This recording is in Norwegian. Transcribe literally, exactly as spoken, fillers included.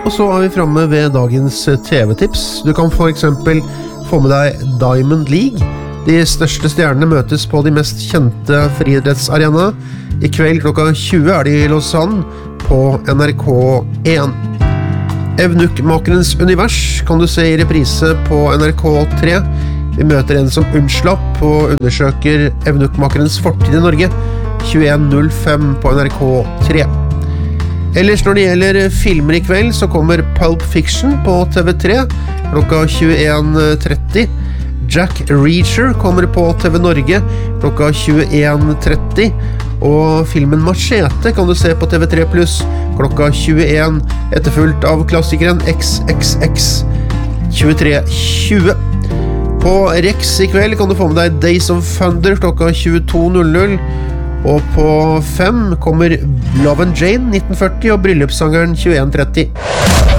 Og så er vi fremme ved dagens T V-tips. Du kan for eksempel få med deg Diamond League. De største stjernene møtes på de mest kjente friidrettsarenaene. I kveld klokka tjue er de i Lausanne på N R K én. Evnukkmakerens univers kan du se i reprise på N R K tre. Vi møter en som unnslapp og undersøker Evnukkmakerens fortid i Norge. tjueen null fem på N R K tre. Ellers når det gjelder filmer i kveld, så kommer Pulp Fiction på T V tre klokka tjueen tretti. Jack Reacher kommer på T V Norge klokka tjueen tretti. Og filmen Machete kan du se på T V tre pluss klokka tjueen, etterfulgt av klassikeren X X X tjuetre tjue. På Rex i kveld kan du få med deg Days of Thunder klokka tjueto null null. Og på fem kommer Love and Jane nitten førti og Bryllupssangeren tjueen tretti.